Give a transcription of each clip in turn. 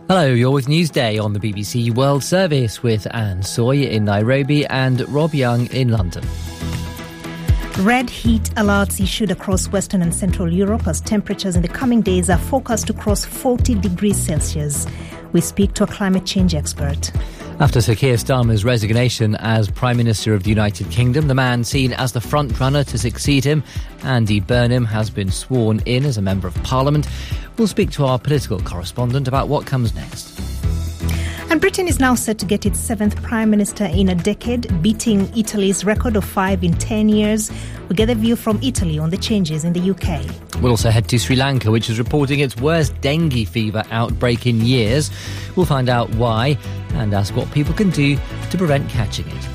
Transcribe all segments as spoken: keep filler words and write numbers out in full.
Hello, you're with Newsday on the B B C World Service with Anne Soy in Nairobi and Rob Young in London. Red heat alerts issued across Western and Central Europe as temperatures in the coming days are forecast to cross forty degrees Celsius. We speak to a climate change expert. After Sir Keir Starmer's resignation as Prime Minister of the United Kingdom, the man seen as the front-runner to succeed him, Andy Burnham, has been sworn in as a Member of Parliament. We'll speak to our political correspondent about what comes next. And Britain is now set to get its seventh Prime Minister in a decade, beating Italy's record of five in ten years. We get a view from Italy on the changes in the U K. We'll also head to Sri Lanka, which is reporting its worst dengue fever outbreak in years. We'll find out why and ask what people can do to prevent catching it.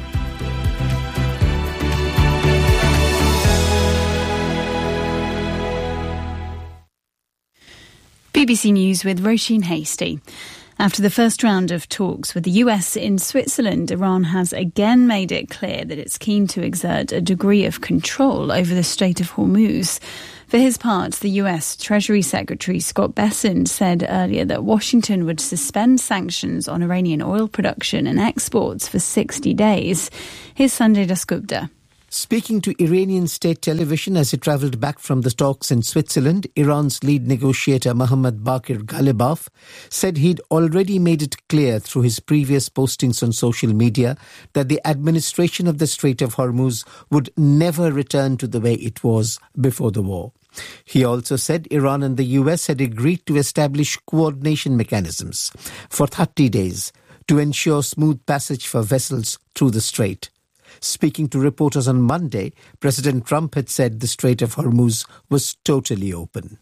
B B C News with Roisin Hasty. After the first round of talks with the U S in Switzerland, Iran has again made it clear that it's keen to exert a degree of control over the Strait of Hormuz. For his part, the U S Treasury Secretary Scott Bessent said earlier that Washington would suspend sanctions on Iranian oil production and exports for sixty days. Here's Sanjay Dasgupta. Speaking to Iranian state television as he travelled back from the talks in Switzerland, Iran's lead negotiator Mohammad Baqir Ghalibaf said he'd already made it clear through his previous postings on social media that the administration of the Strait of Hormuz would never return to the way it was before the war. He also said Iran and the U S had agreed to establish coordination mechanisms for thirty days to ensure smooth passage for vessels through the strait. Speaking to reporters on Monday, President Trump had said the Strait of Hormuz was totally open.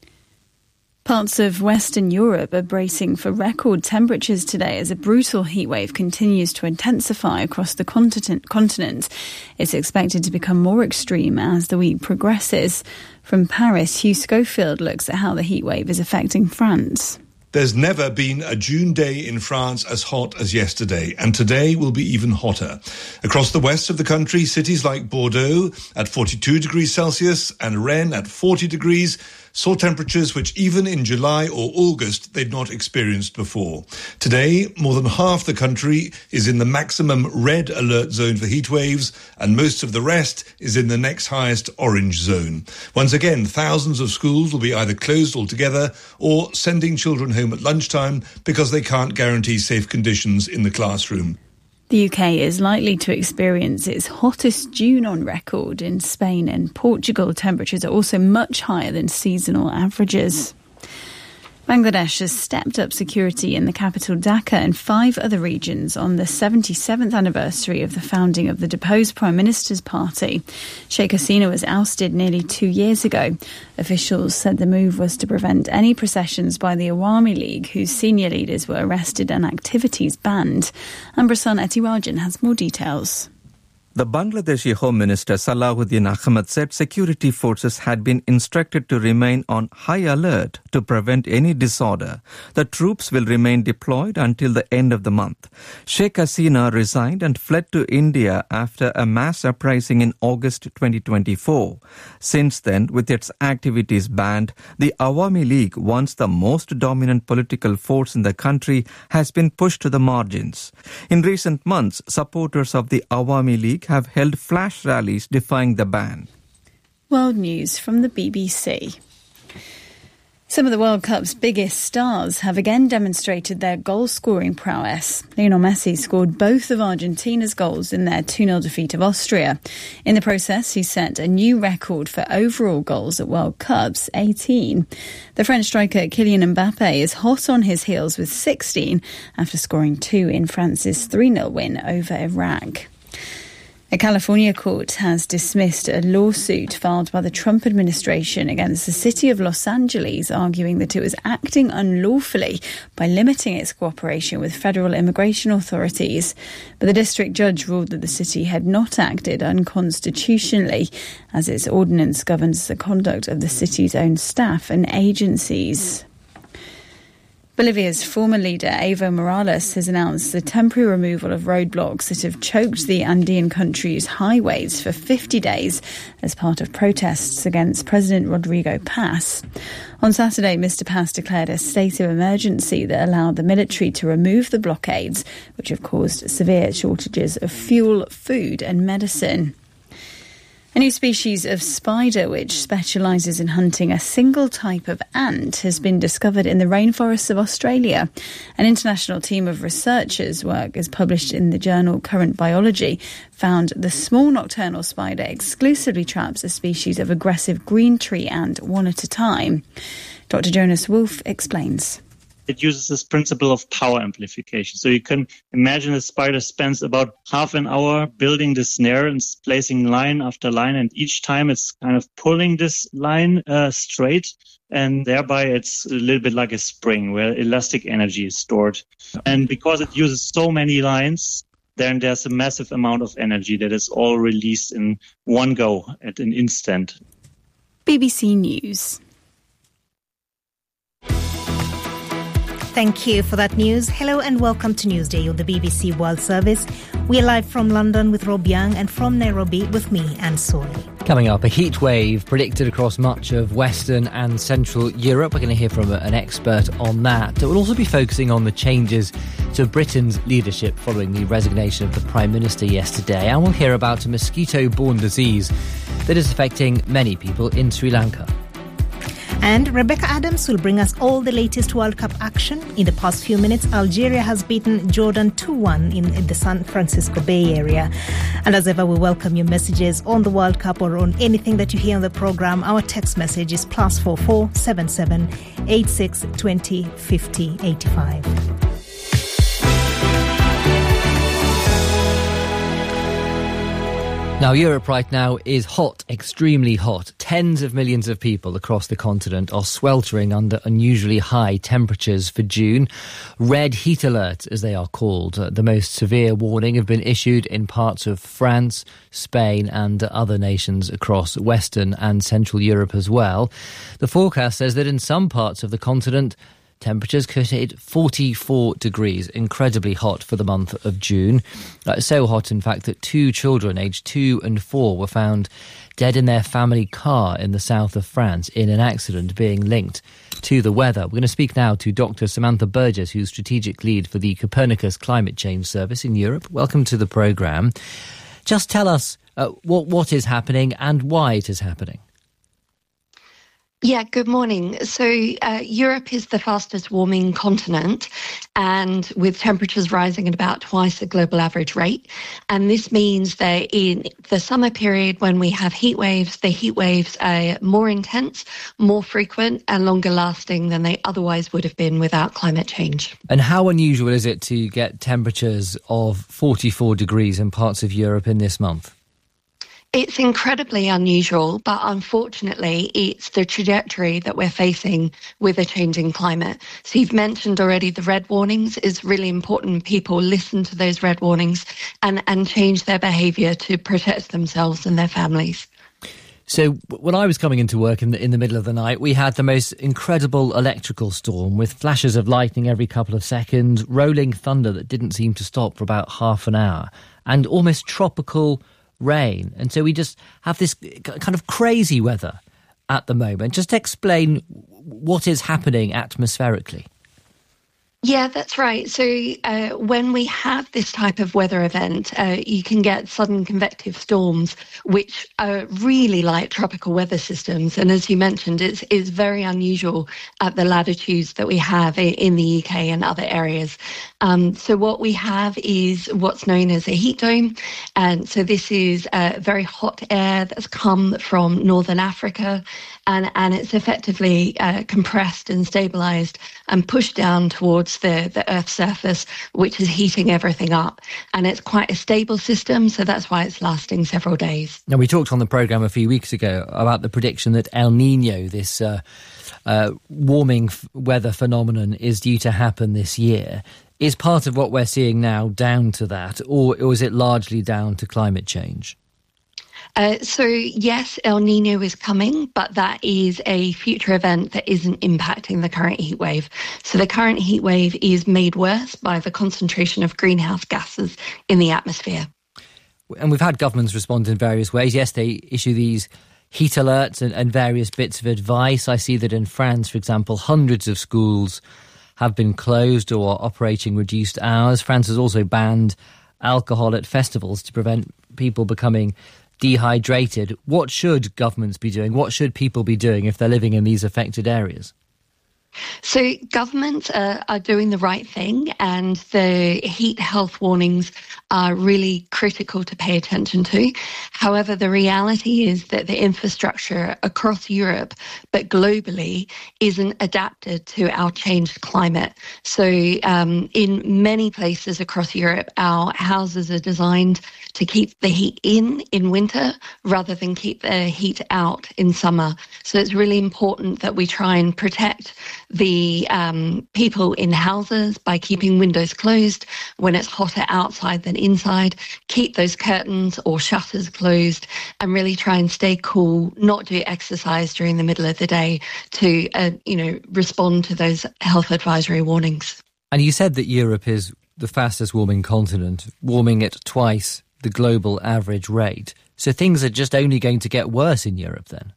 Parts of Western Europe are bracing for record temperatures today as a brutal heatwave continues to intensify across the continent. continent. It's expected to become more extreme as the week progresses. From Paris, Hugh Schofield looks at how the heatwave is affecting France. There's never been a June day in France as hot as yesterday, and today will be even hotter. Across the west of the country, cities like Bordeaux at forty-two degrees Celsius and Rennes at forty degrees saw temperatures which even in July or August they'd not experienced before. Today, more than half the country is in the maximum red alert zone for heat waves, and most of the rest is in the next highest orange zone. Once again, thousands of schools will be either closed altogether or sending children home at lunchtime because they can't guarantee safe conditions in the classroom. The U K is likely to experience its hottest June on record. In Spain and Portugal, temperatures are also much higher than seasonal averages. Bangladesh has stepped up security in the capital Dhaka and five other regions on the seventy-seventh anniversary of the founding of the deposed Prime Minister's party. Sheikh Hasina was ousted nearly two years ago. Officials said the move was to prevent any processions by the Awami League, whose senior leaders were arrested and activities banned. Ambrasan Etiwaljan has more details. The Bangladeshi Home Minister Salahuddin Ahmed said security forces had been instructed to remain on high alert to prevent any disorder. The troops will remain deployed until the end of the month. Sheikh Hasina resigned and fled to India after a mass uprising in August twenty twenty-four. Since then, with its activities banned, the Awami League, once the most dominant political force in the country, has been pushed to the margins. In recent months, supporters of the Awami League have held flash rallies defying the ban. World news from the B B C. Some of the World Cup's biggest stars have again demonstrated their goal-scoring prowess. Lionel Messi scored both of Argentina's goals in their two nil defeat of Austria. In the process, he set a new record for overall goals at World Cups, eighteen. The French striker Kylian Mbappe is hot on his heels with sixteen after scoring two in France's three nil win over Iraq. A California court has dismissed a lawsuit filed by the Trump administration against the city of Los Angeles, arguing that it was acting unlawfully by limiting its cooperation with federal immigration authorities. But the district judge ruled that the city had not acted unconstitutionally, as its ordinance governs the conduct of the city's own staff and agencies. Bolivia's former leader, Evo Morales, has announced the temporary removal of roadblocks that have choked the Andean country's highways for fifty days as part of protests against President Rodrigo Paz. On Saturday, Mister Paz declared a state of emergency that allowed the military to remove the blockades, which have caused severe shortages of fuel, food and medicine. A new species of spider, which specialises in hunting a single type of ant, has been discovered in the rainforests of Australia. An international team of researchers' work, as published in the journal Current Biology, found the small nocturnal spider exclusively traps a species of aggressive green tree ant one at a time. Doctor Jonas Wolf explains. It uses this principle of power amplification. So you can imagine a spider spends about half an hour building this snare and placing line after line. And each time it's kind of pulling this line uh, straight. And thereby it's a little bit like a spring where elastic energy is stored. And because it uses so many lines, then there's a massive amount of energy that is all released in one go at an instant. B B C News. Thank you for that news. Hello and welcome to Newsday on the B B C World Service. We're live from London with Rob Young and from Nairobi with me, Anne Sawley. Coming up, a heat wave predicted across much of Western and Central Europe. We're going to hear from an expert on that. We'll also be focusing on the changes to Britain's leadership following the resignation of the Prime Minister yesterday. And we'll hear about a mosquito-borne disease that is affecting many people in Sri Lanka. And Rebecca Adams will bring us all the latest World Cup action. In the past few minutes, Algeria has beaten Jordan two one in, in the San Francisco Bay Area. And as ever, we welcome your messages on the World Cup or on anything that you hear on the programme. Our text message is plus four four seven seven eight six twenty fifty eighty five. Now, Europe right now is hot, extremely hot. Tens of millions of people across the continent are sweltering under unusually high temperatures for June. Red heat alerts, as they are called. Uh, the most severe warning have been issued in parts of France, Spain and other nations across Western and Central Europe as well. The forecast says that in some parts of the continent, temperatures could hit forty-four degrees, incredibly hot for the month of June. Uh, so hot, in fact, that two children aged two and four were found dead in their family car in the south of France in an accident being linked to the weather. We're going to speak now to Doctor Samantha Burgess, who's strategic lead for the Copernicus Climate Change Service in Europe. Welcome to the programme. Just tell us uh, what, what is happening and why it is happening. Yeah, good morning. So uh, Europe is the fastest warming continent, and with temperatures rising at about twice the global average rate. And this means that in the summer period when we have heat waves, the heat waves are more intense, more frequent and longer lasting than they otherwise would have been without climate change. And how unusual is it to get temperatures of forty-four degrees in parts of Europe in this month? It's incredibly unusual, but unfortunately, it's the trajectory that we're facing with a changing climate. So you've mentioned already the red warnings. Is really important. People listen to those red warnings and, and change their behaviour to protect themselves and their families. So when I was coming into work in the, in the middle of the night, we had the most incredible electrical storm with flashes of lightning every couple of seconds, rolling thunder that didn't seem to stop for about half an hour, and almost tropical rain. And so we just have this kind of crazy weather at the moment. Just explain what is happening atmospherically. Yeah, that's right. So uh, when we have this type of weather event, uh, you can get sudden convective storms, which are really like tropical weather systems. And as you mentioned, it's, it's very unusual at the latitudes that we have in the U K and other areas. Um, so what we have is what's known as a heat dome. And so this is uh, very hot air that's come from northern Africa. And, and it's effectively uh, compressed and stabilised and pushed down towards the, the Earth's surface, which is heating everything up. And it's quite a stable system, so that's why it's lasting several days. Now, we talked on the programme a few weeks ago about the prediction that El Nino, this uh, uh, warming f- weather phenomenon, is due to happen this year. Is part of what we're seeing now down to that, or, or is it largely down to climate change? Uh, so, yes, El Nino is coming, but that is a future event that isn't impacting the current heat wave. So the current heat wave is made worse by the concentration of greenhouse gases in the atmosphere. And we've had governments respond in various ways. Yes, they issue these heat alerts and, and various bits of advice. I see that in France, for example, hundreds of schools have been closed or are operating reduced hours. France has also banned alcohol at festivals to prevent people becoming dehydrated. What should governments be doing? What should people be doing if they're living in these affected areas? So governments uh, are doing the right thing, and the heat health warnings are really critical to pay attention to. However, the reality is that the infrastructure across Europe, but globally, isn't adapted to our changed climate. So um, in many places across Europe, our houses are designed to keep the heat in in winter rather than keep the heat out in summer. So it's really important that we try and protect the um, people in houses by keeping windows closed when it's hotter outside than inside, keep those curtains or shutters closed, and really try and stay cool, not do exercise during the middle of the day to, uh, you know, respond to those health advisory warnings. And you said that Europe is the fastest warming continent, warming at twice the global average rate. So things are just only going to get worse in Europe then?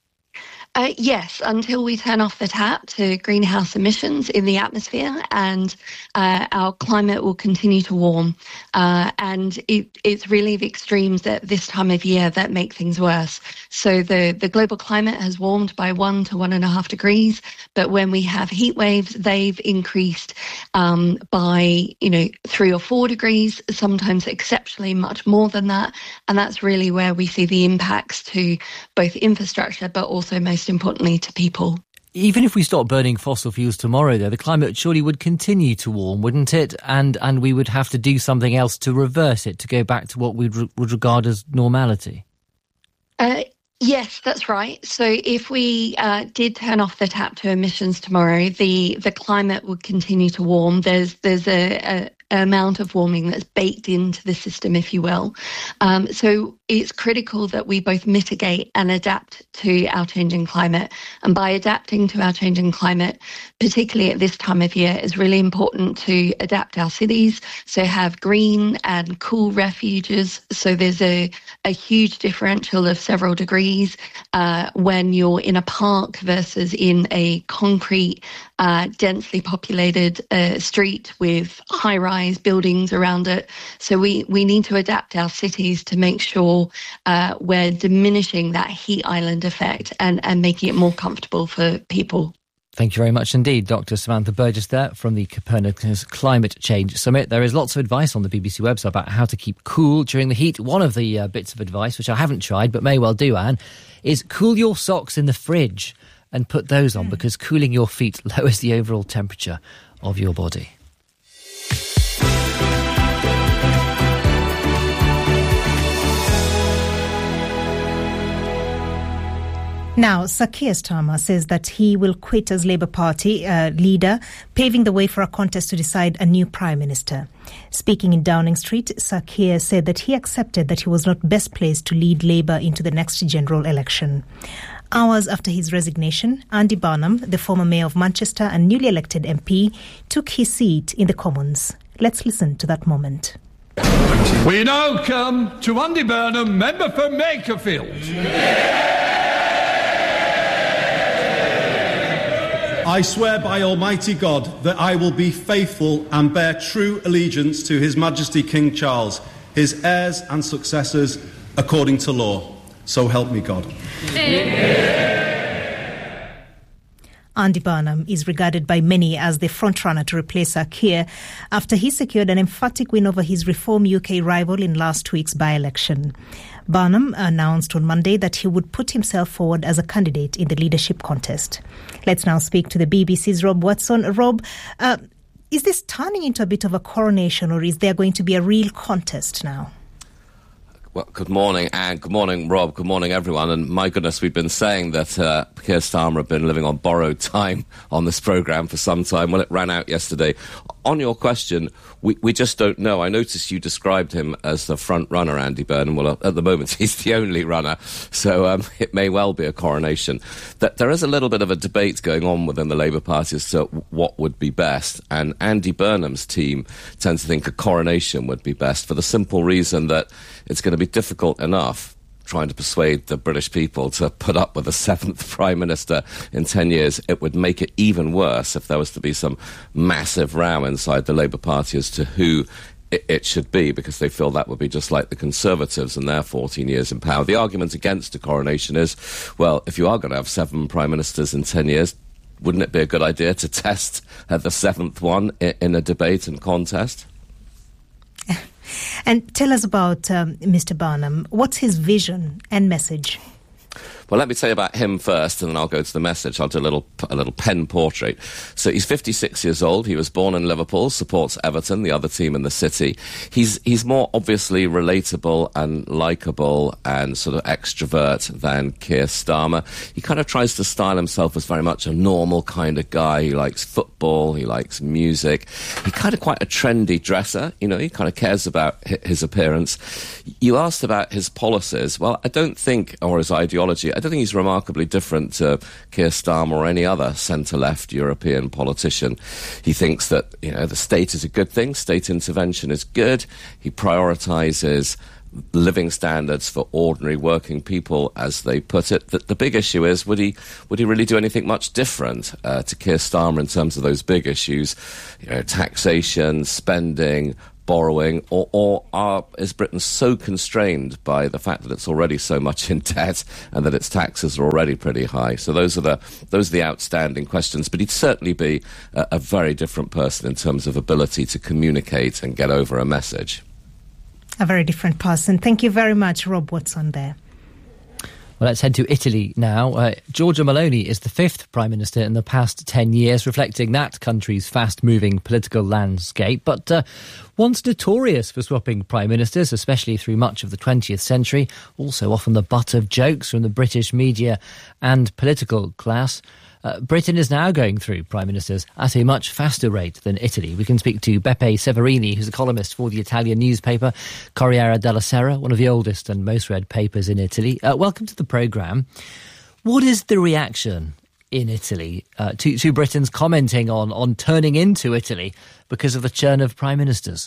Uh, yes, until we turn off the tap to greenhouse emissions in the atmosphere, and uh, our climate will continue to warm. Uh, and it, it's really the extremes at this time of year that make things worse. So the, the global climate has warmed by one to one and a half degrees, but when we have heat waves, they've increased um, by, you know, three or four degrees, sometimes exceptionally much more than that. And that's really where we see the impacts to both infrastructure, but also most importantly to people. Even if we stop burning fossil fuels tomorrow, though, the climate surely would continue to warm, wouldn't it? And and we would have to do something else to reverse it, to go back to what we re- would regard as normality. Uh, yes, that's right. So if we uh, did turn off the tap to emissions tomorrow, the, the climate would continue to warm. There's there's a, a amount of warming that's baked into the system, if you will. Um, so it's critical that we both mitigate and adapt to our changing climate. And by adapting to our changing climate, particularly at this time of year, it's really important to adapt our cities, so have green and cool refuges. So there's a, a huge differential of several degrees uh, when you're in a park versus in a concrete, uh, densely populated uh, street with high-rise buildings around it. So we, we need to adapt our cities to make sure uh, we're diminishing that heat island effect and, and making it more comfortable for people. Thank you very much indeed, Doctor Samantha Burgess there from the Copernicus Climate Change Summit. There is lots of advice on the B B C website about how to keep cool during the heat. One of the uh, bits of advice, which I haven't tried but may well do, Anne, is cool your socks in the fridge and put those on, because cooling your feet lowers the overall temperature of your body. Now, Sir Keir Starmer says that he will quit as Labour Party uh, leader, paving the way for a contest to decide a new Prime Minister. Speaking in Downing Street, Sir Keir said that he accepted that he was not best placed to lead Labour into the next general election. Hours after his resignation, Andy Burnham, the former Mayor of Manchester and newly elected M P, took his seat in the Commons. Let's listen to that moment. We now come to Andy Burnham, member for Makerfield. Yeah. I swear by Almighty God that I will be faithful and bear true allegiance to His Majesty King Charles, his heirs and successors, according to law. So help me God. Andy Burnham is regarded by many as the frontrunner to replace Sir Keir after he secured an emphatic win over his Reform U K rival in last week's by-election. Burnham announced on Monday that he would put himself forward as a candidate in the leadership contest. Let's now speak to the B B C's Rob Watson. Rob, uh, is this turning into a bit of a coronation, or is there going to be a real contest now? Well, good morning, and good morning, Rob. Good morning, everyone. And my goodness, we've been saying that uh, Keir Starmer had been living on borrowed time on this programme for some time. Well, it ran out yesterday. On your question, we, we just don't know. I noticed you described him as the front runner, Andy Burnham. Well, at the moment, he's the only runner, so um, it may well be a coronation. That there is a little bit of a debate going on within the Labour Party as to what would be best, and Andy Burnham's team tends to think a coronation would be best for the simple reason that it's going to be difficult enough trying to persuade the British people to put up with a seventh Prime Minister in ten years. It would make it even worse if there was to be some massive row inside the Labour Party as to who it, it should be, because they feel that would be just like the Conservatives and their fourteen years in power. The argument against a coronation is, well, if you are going to have seven Prime Ministers in ten years, wouldn't it be a good idea to test uh, the seventh one in, in a debate and contest? And tell us about um, Mister Burnham. What's his vision and message? Well, let me tell you about him first, and then I'll go to the message. I'll do a little a little pen portrait. So he's fifty-six years old. He was born in Liverpool, supports Everton, the other team in the city. He's he's more obviously relatable and likeable and sort of extrovert than Keir Starmer. He kind of tries to style himself as very much a normal kind of guy. He likes football. He likes music. He's kind of quite a trendy dresser. You know, he kind of cares about his appearance. You asked about his policies. Well, I don't think, or his ideology, I don't think he's remarkably different to Keir Starmer or any other centre-left European politician. He thinks that, you know, the state is a good thing, state intervention is good. He prioritises living standards for ordinary working people, as they put it. The, the big issue is, would he would he really do anything much different uh, to Keir Starmer in terms of those big issues, you know, taxation, spending, borrowing, or, or are, is Britain so constrained by the fact that it's already so much in debt and that its taxes are already pretty high? So those are the those are the outstanding questions. But he'd certainly be a, a very different person in terms of ability to communicate and get over a message. A very different person. Thank you very much, Rob Watson there. Well, let's head to Italy now. Uh, Giorgia Meloni is the fifth Prime Minister in the past ten years, reflecting that country's fast-moving political landscape. But uh, once notorious for swapping Prime Ministers, especially through much of the twentieth century, also often the butt of jokes from the British media and political class, Uh, Britain is now going through Prime Ministers at a much faster rate than Italy. We can speak to Beppe Severini, who's a columnist for the Italian newspaper Corriere della Sera, one of the oldest and most read papers in Italy. Uh, welcome to the programme. What is the reaction in Italy uh, to, to Britons commenting on, on turning into Italy because of the churn of Prime Ministers?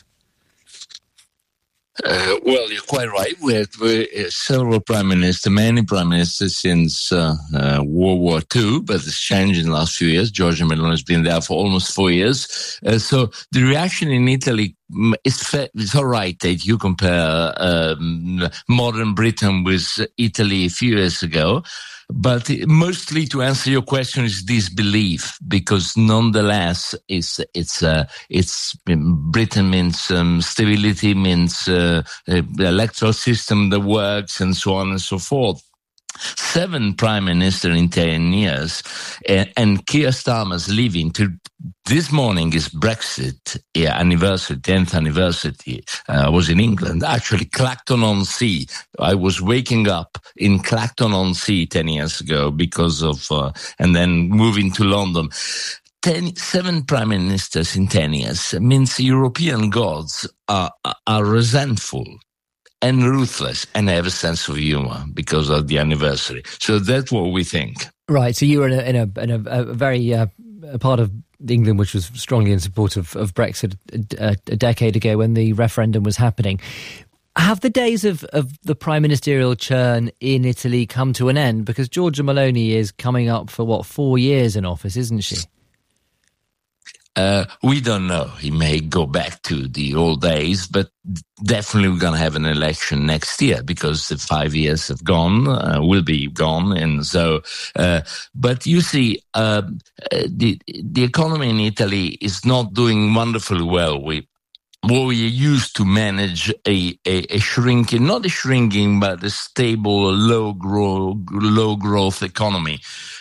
Uh, well, you're quite right. We had uh, several prime ministers, many prime ministers since uh, uh, World War Two, but it's changed in the last few years. Giorgia Meloni has been there for almost four years. Uh, so the reaction in Italy, it's, fa- it's all right that you compare um, modern Britain with Italy a few years ago. But mostly, to answer your question, is disbelief, because nonetheless, it's it's uh, it's Britain means um, stability, means uh, the electoral system that works, and so on and so forth. Seven prime ministers in ten years, uh, and Keir Starmer's leaving. To this morning is Brexit yeah, anniversary, tenth anniversary. Uh, I was in England, actually Clacton-on-Sea. I was waking up in Clacton-on-Sea ten years ago because of, uh, and then moving to London. Ten, seven prime ministers in ten years means European gods are, are resentful and ruthless and have a sense of humor because of the anniversary. So that's what we think. Right. So you were in a, in a, in a, a very uh, a part of England which was strongly in support of, of Brexit a, a decade ago when the referendum was happening. Have the days of, of the prime ministerial churn in Italy come to an end? Because Giorgia Meloni is coming up for, what, four years in office, isn't she? Uh, we don't know. He may go back to the old days, but definitely we're going to have an election next year because the five years have gone, uh, will be gone. And so, uh, but you see, uh, the, the economy in Italy is not doing wonderfully well. We, well, we used to manage a, a, a shrinking, not a shrinking, but a stable, low growth, low growth economy.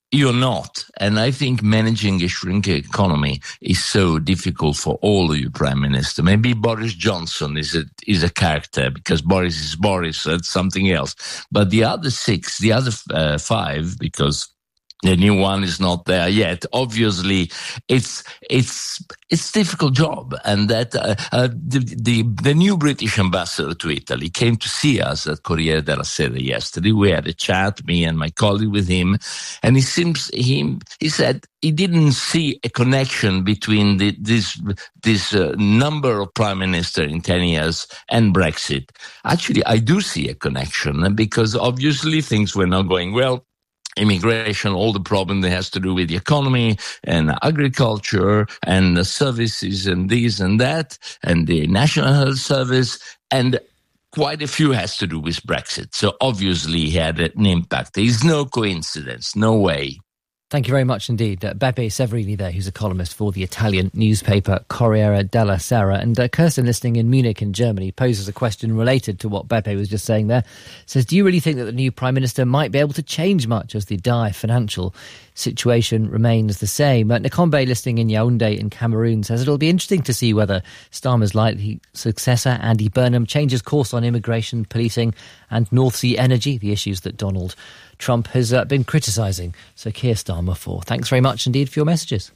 you're not. And I think managing a shrinking economy is so difficult for all of you prime minister. Maybe Boris Johnson is a, is a character because Boris is Boris, so it's something else. But the other six, the other uh, five, because the new one is not there yet. Obviously, it's it's it's a difficult job, and that uh, uh, the, the the new British ambassador to Italy came to see us at Corriere della Sera yesterday. We had a chat, me and my colleague, with him, and he seems he he said he didn't see a connection between the, this this uh, number of prime minister in ten years and Brexit. Actually, I do see a connection because obviously things were not going well. Immigration, all the problem that has to do with the economy and agriculture and the services and this and that and the National Health Service, and quite a few has to do with Brexit. So obviously he had an impact. There is no coincidence, no way. Thank you very much indeed. Uh, Beppe Severini there, who's a columnist for the Italian newspaper Corriere della Sera. And uh, Kirsten, listening in Munich in Germany, poses a question related to what Beppe was just saying there. Says, do you really think that the new Prime Minister might be able to change much as the dire financial situation remains the same? Uh, Nikombe, listening in Yaoundé in Cameroon, says it'll be interesting to see whether Starmer's likely successor, Andy Burnham, changes course on immigration, policing and North Sea energy, the issues that Donald Trump has uh, been criticising. So Keir Starmer for. Thanks very much indeed for your messages.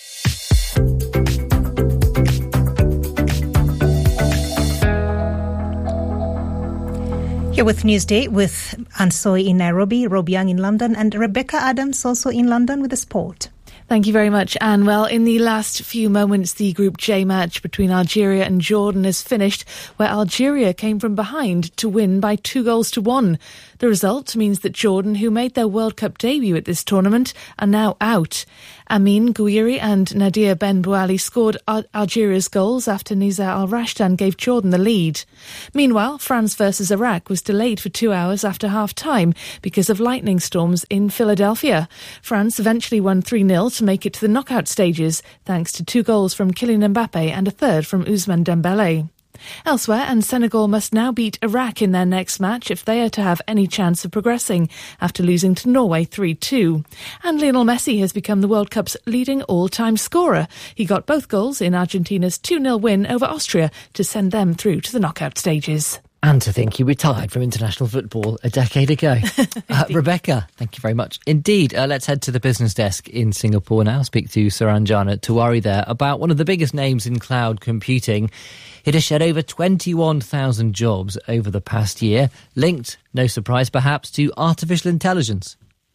Here with Newsday with Ansoi in Nairobi, Rob Young in London, and Rebecca Adams also in London with the sport. Thank you very much, Anne. Well, in the last few moments, the Group J match between Algeria and Jordan is finished, where Algeria came from behind to win by two goals to one. The result means that Jordan, who made their World Cup debut at this tournament, are now out. Amin Gouiri and Nadir Ben Bouali scored Al- Algeria's goals after Nizar Al-Rashdan gave Jordan the lead. Meanwhile, France versus Iraq was delayed for two hours after half-time because of lightning storms in Philadelphia. France eventually won three nil to make it to the knockout stages, thanks to two goals from Kylian Mbappe and a third from Ousmane Dembélé. Elsewhere, and Senegal must now beat Iraq in their next match if they are to have any chance of progressing after losing to Norway three two. And Lionel Messi has become the World Cup's leading all-time scorer. He got both goals in Argentina's two nil win over Austria to send them through to the knockout stages. And to think he retired from international football a decade ago. uh, Rebecca, thank you very much. Indeed, uh, let's head to the business desk in Singapore now. Speak to Saranjana Tiwari there about one of the biggest names in cloud computing. It has shed over twenty-one thousand jobs over the past year, linked, no surprise perhaps, to artificial intelligence.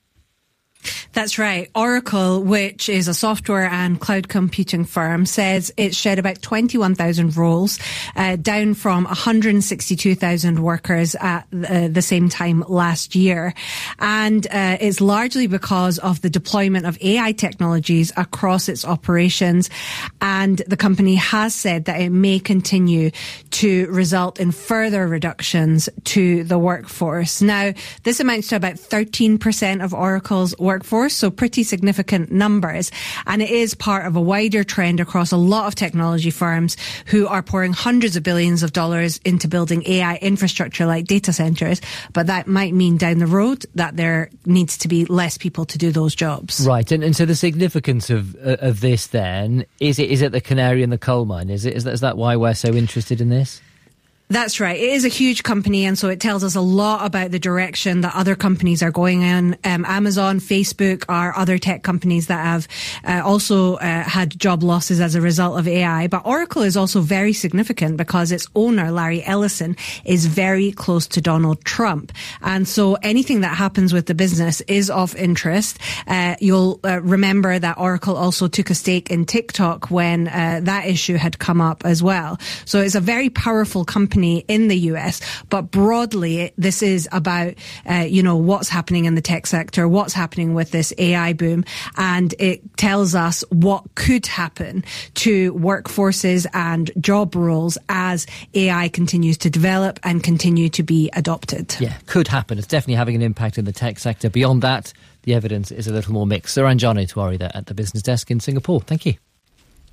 That's right. Oracle, which is a software and cloud computing firm, says it's shed about twenty-one thousand roles, uh, down from one hundred sixty-two thousand workers at uh, the same time last year. And uh, it's largely because of the deployment of A I technologies across its operations. And the company has said that it may continue to result in further reductions to the workforce. Now, this amounts to about thirteen percent of Oracle's workforce, so pretty significant numbers. And it is part of a wider trend across a lot of technology firms who are pouring hundreds of billions of dollars into building A I infrastructure like data centers. But that might mean down the road that there needs to be less people to do those jobs. Right. And, and so the significance of uh, of this then, is it is it the canary in the coal mine? Is it is that, is that why we're so interested in this? That's right. It is a huge company, and so it tells us a lot about the direction that other companies are going in. Um, Amazon, Facebook are other tech companies that have uh, also uh, had job losses as a result of A I. But Oracle is also very significant because its owner, Larry Ellison, is very close to Donald Trump. And so anything that happens with the business is of interest. Uh, you'll uh, remember that Oracle also took a stake in TikTok when uh, that issue had come up as well. So it's a very powerful company in the U S, but broadly this is about uh, you know what's happening in the tech sector, what's happening with this A I boom, and it tells us what could happen to workforces and job roles as A I continues to develop and continue to be adopted. Yeah, could happen. It's definitely having an impact in the tech sector. Beyond that, the evidence is a little more mixed. Saranjana Tiwari there at the business desk in Singapore. Thank you.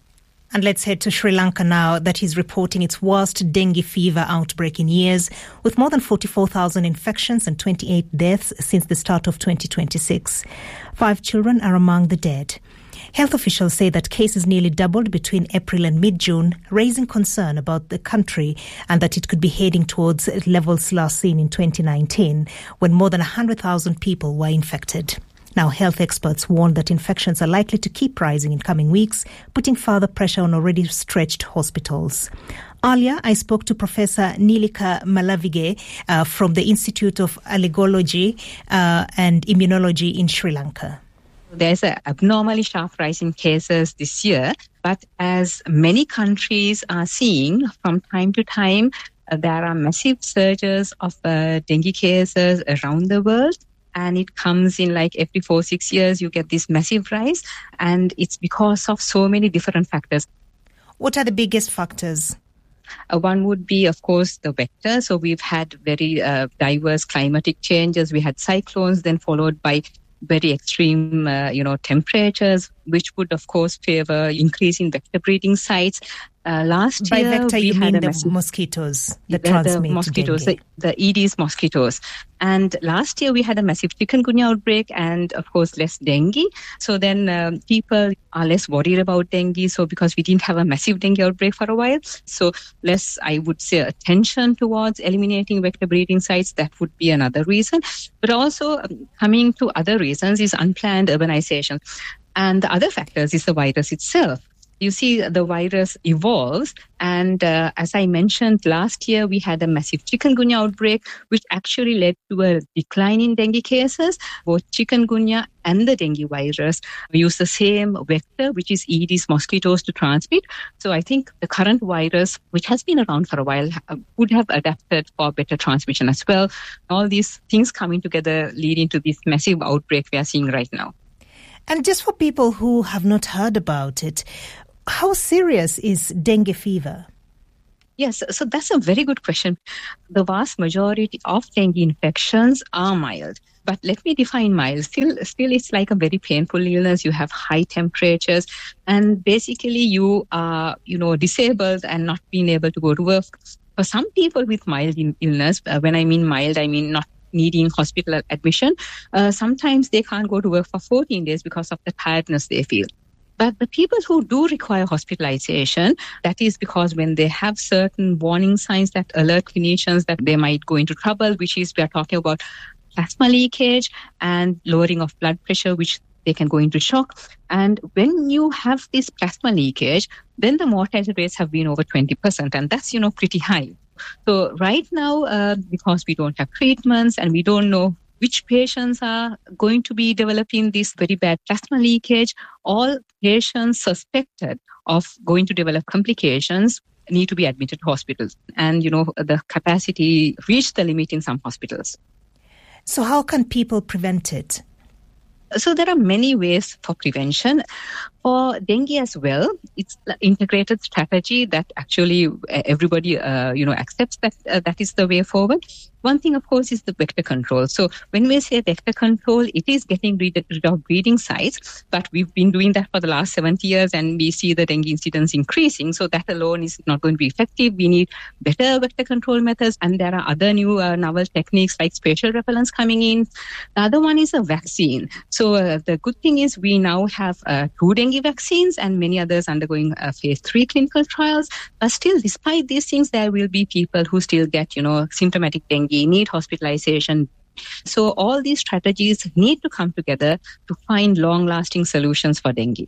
And let's head to Sri Lanka now, that is reporting its worst dengue fever outbreak in years, with more than forty-four thousand infections and twenty-eight deaths since the start of twenty twenty-six. Five children are among the dead. Health officials say that cases nearly doubled between April and mid-June, raising concern about the country and that it could be heading towards levels last seen in twenty nineteen, when more than one hundred thousand people were infected. Now, health experts warn that infections are likely to keep rising in coming weeks, putting further pressure on already stretched hospitals. Earlier, I spoke to Professor Nilika Malavige uh, from the Institute of Allergology uh, and Immunology in Sri Lanka. There's an abnormally sharp rise in cases this year, but as many countries are seeing from time to time, uh, there are massive surges of uh, dengue cases around the world. And it comes in like every four, six years, you get this massive rise. And it's because of so many different factors. What are the biggest factors? Uh, one would be, of course, the vector. So we've had very uh, diverse climatic changes. We had cyclones, then followed by very extreme, uh, you know, temperatures, which would, of course, favor increase in vector breeding sites. Uh, last By year, vector, we you had mean a the massive, mosquitoes that the, transmit the mosquitoes, dengue. the, the Aedes mosquitoes. And last year, we had a massive chikungunya outbreak and, of course, less dengue. So then um, people are less worried about dengue. So because we didn't have a massive dengue outbreak for a while, so less, I would say, attention towards eliminating vector breeding sites. That would be another reason. But also um, coming to other reasons is unplanned urbanization. And the other factors is the virus itself. You see, the virus evolves. And uh, as I mentioned, last year we had a massive chikungunya outbreak, which actually led to a decline in dengue cases. Both chikungunya and the dengue virus use the same vector, which is Aedes mosquitoes, to transmit. So I think the current virus, which has been around for a while, would have adapted for better transmission as well. All these things coming together leading to this massive outbreak we are seeing right now. And just for people who have not heard about it, how serious is dengue fever? Yes, so that's a very good question. The vast majority of dengue infections are mild. But let me define mild. Still, still, it's like a very painful illness. You have high temperatures, and basically you are, you know, disabled and not being able to go to work. For some people with mild illness, uh, when I mean mild, I mean not needing hospital admission, uh, sometimes they can't go to work for fourteen days because of the tiredness they feel. But the people who do require hospitalization, that is because when they have certain warning signs that alert clinicians that they might go into trouble, which is we are talking about plasma leakage and lowering of blood pressure, which they can go into shock. And when you have this plasma leakage, then the mortality rates have been over twenty percent. And that's, you know, pretty high. So right now, uh, because we don't have treatments and we don't know which patients are going to be developing this very bad plasma leakage, all patients suspected of going to develop complications need to be admitted to hospitals. And, you know, the capacity reached the limit in some hospitals. So how can people prevent it? So there are many ways for prevention. For dengue as well, it's an integrated strategy that actually everybody, uh, you know, accepts that uh, that is the way forward. One thing, of course, is the vector control. So when we say vector control, it is getting rid, rid of breeding sites, but we've been doing that for the last seventy years and we see the dengue incidence increasing. So that alone is not going to be effective. We need better vector control methods, and there are other new uh, novel techniques like spatial repellents coming in. The other one is a vaccine. So uh, the good thing is we now have uh, two dengue vaccines and many others undergoing uh, phase three clinical trials. But still, despite these things, there will be people who still get, you know, symptomatic dengue, need hospitalization. So all these strategies need to come together to find long-lasting solutions for dengue.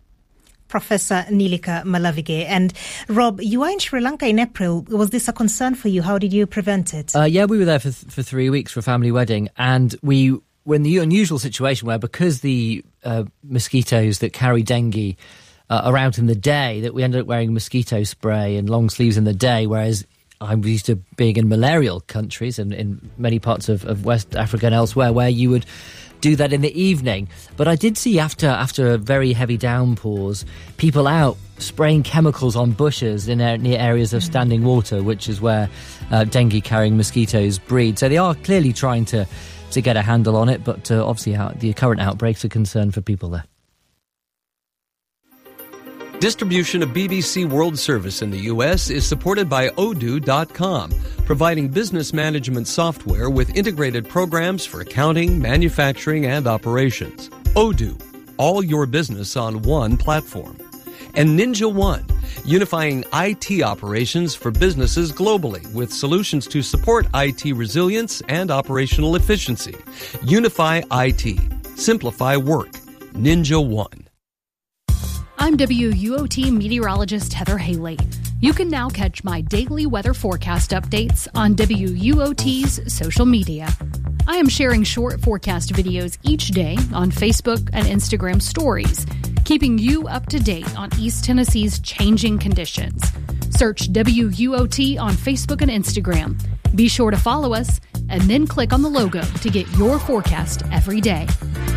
Professor Nilika Malavige. And Rob, you were in Sri Lanka in April. Was this a concern for you? How did you prevent it? Uh, yeah, we were there for for three weeks for a family wedding, and we were in the unusual situation where, because the uh, mosquitoes that carry dengue uh, are out in the day, that we ended up wearing mosquito spray and long sleeves in the day, whereas I'm used to being in malarial countries and in many parts of, of West Africa and elsewhere where you would do that in the evening. But I did see after after very heavy downpours, people out spraying chemicals on bushes in near areas of standing water, which is where uh, dengue-carrying mosquitoes breed. So they are clearly trying to, to get a handle on it, but uh, obviously how, the current outbreaks are a concern for people there. Distribution of B B C World Service in the U S is supported by Odoo dot com, providing business management software with integrated programs for accounting, manufacturing, and operations. Odoo, all your business on one platform. And Ninja One, unifying I T operations for businesses globally with solutions to support I T resilience and operational efficiency. Unify I T. Simplify work. Ninja One. I'm W U O T meteorologist Heather Haley. You can now catch my daily weather forecast updates on W U O T's social media. I am sharing short forecast videos each day on Facebook and Instagram stories, keeping you up to date on East Tennessee's changing conditions. Search W U O T on Facebook and Instagram. Be sure to follow us and then click on the logo to get your forecast every day.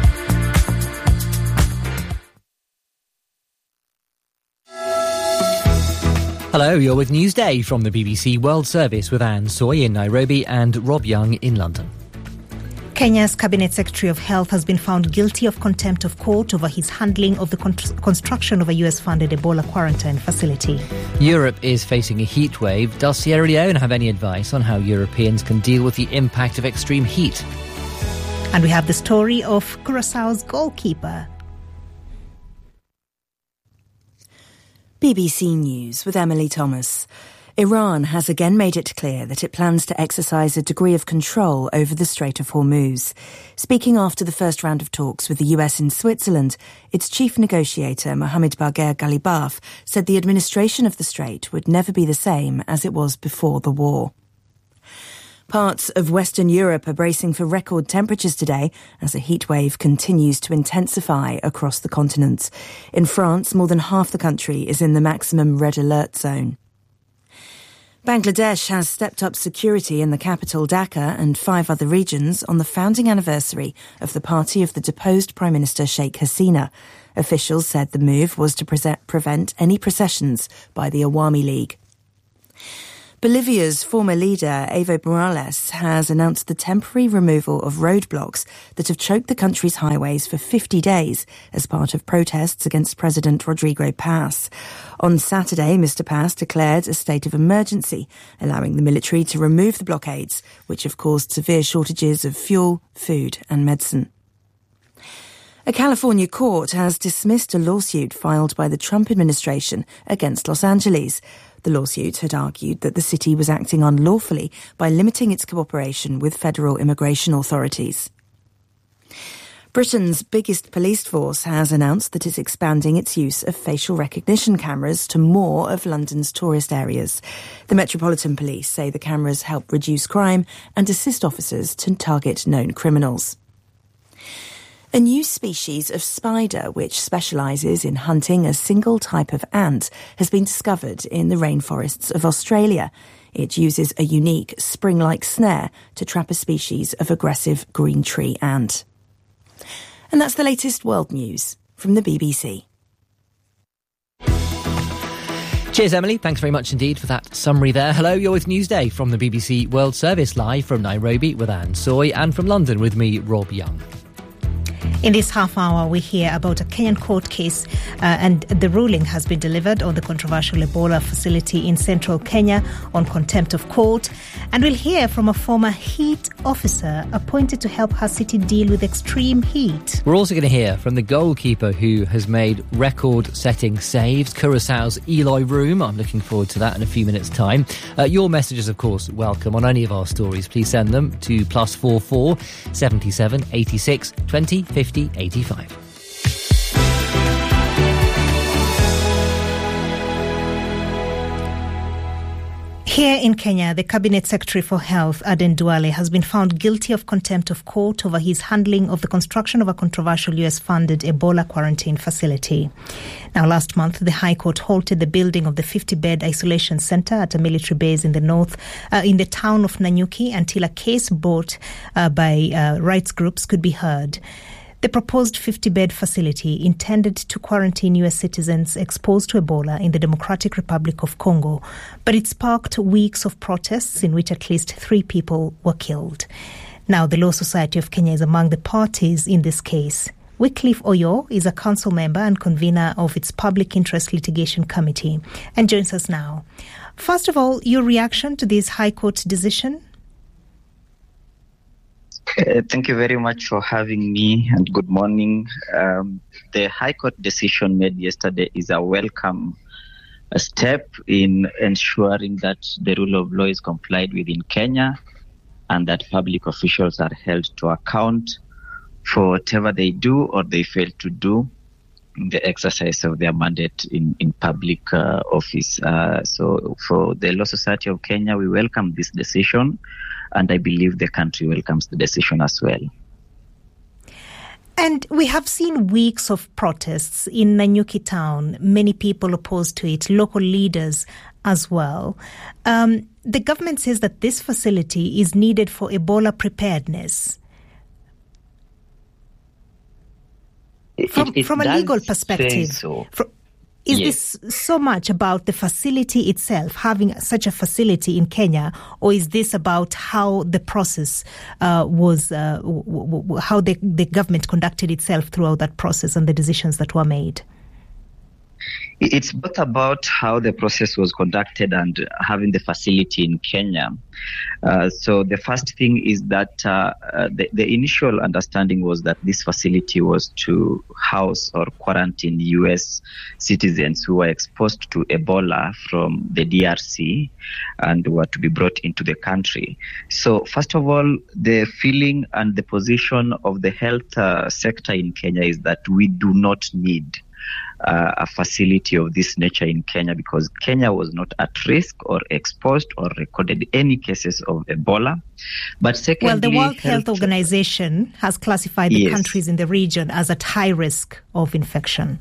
Hello, you're with Newsday from the B B C World Service with Anne Soy in Nairobi and Rob Young in London. Kenya's Cabinet Secretary of Health has been found guilty of contempt of court over his handling of the con- construction of a U S-funded Ebola quarantine facility. Europe is facing a heat wave. Does Sierra Leone have any advice on how Europeans can deal with the impact of extreme heat? And we have the story of Curaçao's goalkeeper. B B C News with Emily Thomas. Iran has again made it clear that it plans to exercise a degree of control over the Strait of Hormuz. Speaking after the first round of talks with the U S in Switzerland, its chief negotiator, Mohammed Bagher Ghalibaf, said the administration of the strait would never be the same as it was before the war. Parts of Western Europe are bracing for record temperatures today as a heatwave continues to intensify across the continent. In France, more than half the country is in the maximum red alert zone. Bangladesh has stepped up security in the capital Dhaka and five other regions on the founding anniversary of the party of the deposed Prime Minister Sheikh Hasina. Officials said the move was to pre- prevent any processions by the Awami League. Bolivia's former leader, Evo Morales, has announced the temporary removal of roadblocks that have choked the country's highways for fifty days as part of protests against President Rodrigo Paz. On Saturday, Mister Paz declared a state of emergency, allowing the military to remove the blockades, which have caused severe shortages of fuel, food and medicine. A California court has dismissed a lawsuit filed by the Trump administration against Los Angeles. The lawsuit had argued that the city was acting unlawfully by limiting its cooperation with federal immigration authorities. Britain's biggest police force has announced that it's expanding its use of facial recognition cameras to more of London's tourist areas. The Metropolitan Police say the cameras help reduce crime and assist officers to target known criminals. A new species of spider, which specialises in hunting a single type of ant, has been discovered in the rainforests of Australia. It uses a unique spring-like snare to trap a species of aggressive green tree ant. And that's the latest world news from the B B C. Cheers, Emily. Thanks very much indeed for that summary there. Hello, you're with Newsday from the B B C World Service, live from Nairobi with Anne Soy and from London with me, Rob Young. In this half hour, we hear about a Kenyan court case uh, and the ruling has been delivered on the controversial Ebola facility in central Kenya on contempt of court. And we'll hear from a former heat officer appointed to help her city deal with extreme heat. We're also going to hear from the goalkeeper who has made record-setting saves, Curaçao's Eloy Room. I'm looking forward to that in a few minutes' time. Uh, your messages, of course, welcome on any of our stories. Please send them to plus four four seventy-seven eighty-six twenty fifty eighty-five. Here in Kenya, the Cabinet Secretary for Health, Aden Duale, has been found guilty of contempt of court over his handling of the construction of a controversial U S-funded Ebola quarantine facility. Now, last month, the High Court halted the building of the fifty-bed isolation centre at a military base in the north, uh, in the town of Nanyuki, until a case brought uh, by uh, rights groups could be heard. The proposed fifty-bed facility intended to quarantine U S citizens exposed to Ebola in the Democratic Republic of Congo, but it sparked weeks of protests in which at least three people were killed. Now, the Law Society of Kenya is among the parties in this case. Wycliffe Oyo is a council member and convener of its Public Interest Litigation Committee and joins us now. First of all, your reaction to this High Court decision? Uh, thank you very much for having me, and good morning. Um, the High Court decision made yesterday is a welcome a step in ensuring that the rule of law is complied with in Kenya and that public officials are held to account for whatever they do or they fail to do in the exercise of their mandate in, in public uh, office. Uh, so for the Law Society of Kenya, we welcome this decision, and I believe the country welcomes the decision as well. And we have seen weeks of protests in Nanyuki town, many people opposed to it, local leaders as well. Um, the government says that this facility is needed for Ebola preparedness. From, it, it from a legal perspective, so. from, is yes. this so much about the facility itself, having such a facility in Kenya, or is this about how the process uh, was, uh, w- w- how the, the government conducted itself throughout that process and the decisions that were made? It's both about how the process was conducted and having the facility in Kenya. Uh, so the first thing is that uh, uh, the, the initial understanding was that this facility was to house or quarantine U S citizens who were exposed to Ebola from the D R C and were to be brought into the country. So first of all, the feeling and the position of the health uh, sector in Kenya is that we do not need Uh, a facility of this nature in Kenya because Kenya was not at risk or exposed or recorded any cases of Ebola. But secondly, well, the World Health, Health Organization has classified the yes. countries in the region as at high risk of infection.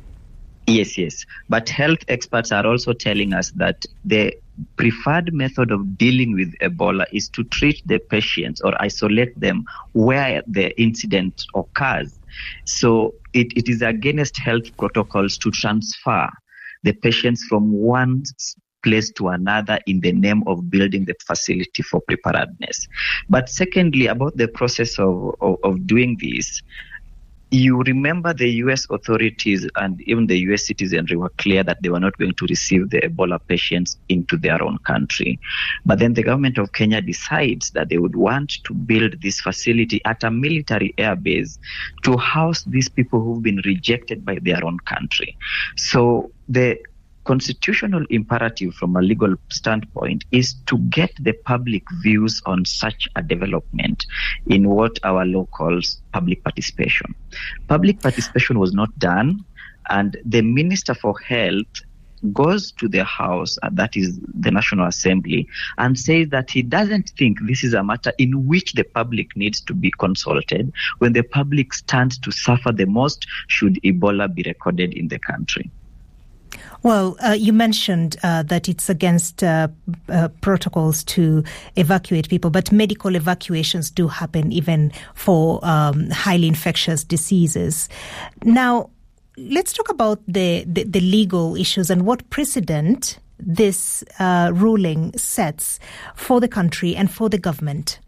Yes, yes. But health experts are also telling us that the preferred method of dealing with Ebola is to treat the patients or isolate them where the incident occurs. So it, it is against health protocols to transfer the patients from one place to another in the name of building the facility for preparedness. But secondly, about the process of, of, of doing this, you remember the U S authorities and even the U S citizenry were clear that they were not going to receive the Ebola patients into their own country. But then the government of Kenya decides that they would want to build this facility at a military airbase to house these people who've been rejected by their own country. So the constitutional imperative from a legal standpoint is to get the public views on such a development in what our law calls public participation. Public participation was not done, and the Minister for Health goes to the House, uh, that is the National Assembly, and says that he doesn't think this is a matter in which the public needs to be consulted when the public stands to suffer the most should Ebola be recorded in the country. Well, uh, you mentioned uh, that it's against uh, uh, protocols to evacuate people, but medical evacuations do happen even for um, highly infectious diseases. Now, let's talk about the, the, the legal issues and what precedent this uh, ruling sets for the country and for the government.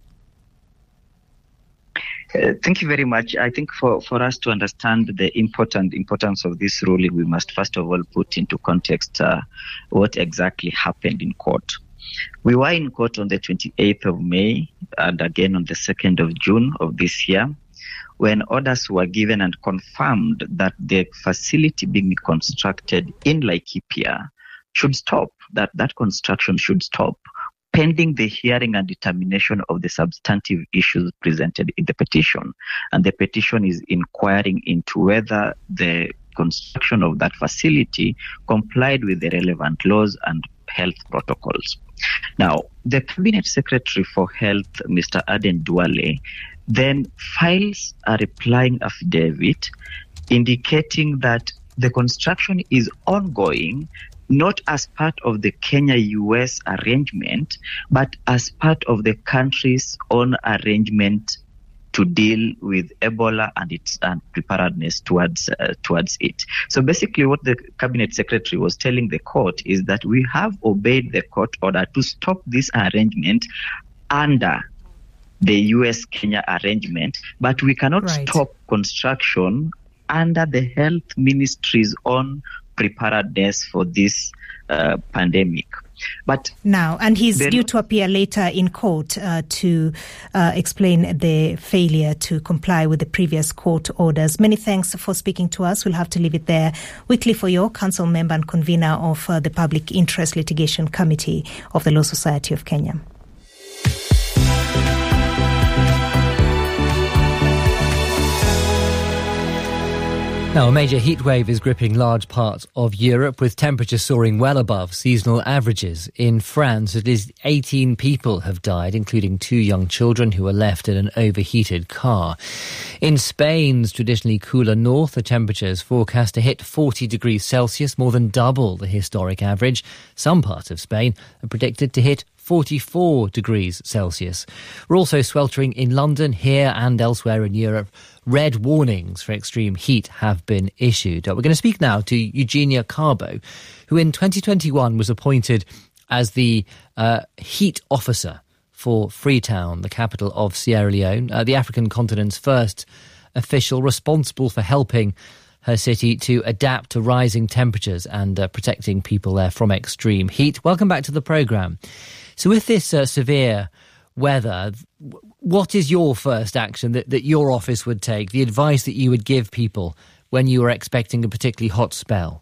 Uh, thank you very much. I think for, for us to understand the important importance of this ruling, we must first of all put into context uh, what exactly happened in court. We were in court on the twenty-eighth of May and again on the second of June of this year, when orders were given and confirmed that the facility being constructed in Laikipia should stop, that that construction should stop, pending the hearing and determination of the substantive issues presented in the petition. And the petition is inquiring into whether the construction of that facility complied with the relevant laws and health protocols. Now, the Cabinet Secretary for Health, Mister Aden Duale, then files a replying affidavit indicating that the construction is ongoing, not as part of the Kenya-U S arrangement, but as part of the country's own arrangement to deal with Ebola and its and preparedness towards uh, towards it. So basically what the Cabinet Secretary was telling the court is that we have obeyed the court order to stop this arrangement under the U S Kenya arrangement, but we cannot Right. stop construction under the health ministry's own preparedness for this uh, pandemic. But Now, and he's Then- due to appear later in court uh, to uh, explain the failure to comply with the previous court orders. Many thanks for speaking to us. We'll have to leave it there. Wycliffe Oyor, council member and convener of uh, the Public Interest Litigation Committee of the Law Society of Kenya. Now, a major heatwave is gripping large parts of Europe, with temperatures soaring well above seasonal averages. In France, at least eighteen people have died, including two young children who were left in an overheated car. In Spain's traditionally cooler north, the temperature is forecast to hit forty degrees Celsius, more than double the historic average. Some parts of Spain are predicted to hit forty-four degrees Celsius. We're also sweltering in London, here and elsewhere in Europe. Red warnings for extreme heat have been issued. We're going to speak now to Eugenia Carbo, who in twenty twenty-one was appointed as the uh, heat officer for Freetown, the capital of Sierra Leone, uh, the African continent's first official responsible for helping her city to adapt to rising temperatures and uh, protecting people there from extreme heat. Welcome back to the programme. So with this uh, severe weather, what is your first action that, that your office would take, the advice that you would give people when you were expecting a particularly hot spell?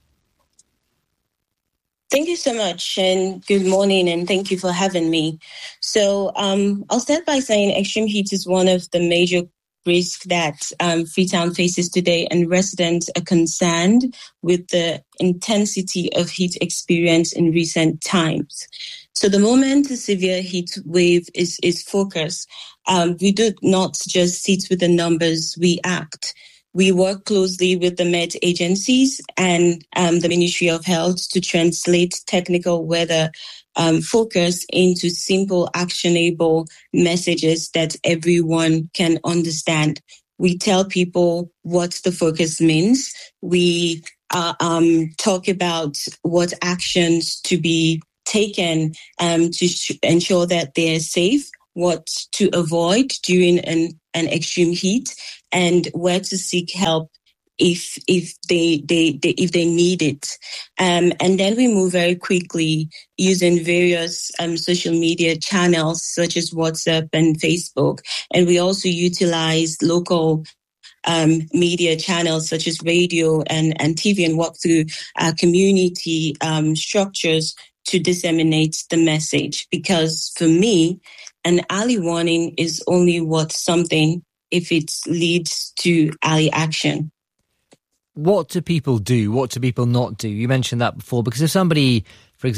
Thank you so much, and good morning, and thank you for having me. So um, I'll start by saying extreme heat is one of the major risks that um, Freetown faces today, and residents are concerned with the intensity of heat experience in recent times. So the moment the severe heat wave is, is focused, um, we do not just sit with the numbers, we act. We work closely with the Met agencies and um, the Ministry of Health to translate technical weather um, focus into simple, actionable messages that everyone can understand. We tell people what the focus means. We uh, um, talk about what actions to be taken um, to sh- ensure that they're safe, what to avoid during an, an extreme heat, and where to seek help if if they they, they if they need it. Um, and then we move very quickly using various um, social media channels such as WhatsApp and Facebook, and we also utilize local Um, media channels such as radio and, and T V, and walk through uh, community um, structures to disseminate the message. Because for me, an early warning is only worth something if it leads to early action. What do people do? What do people not do? You mentioned that before, because if somebody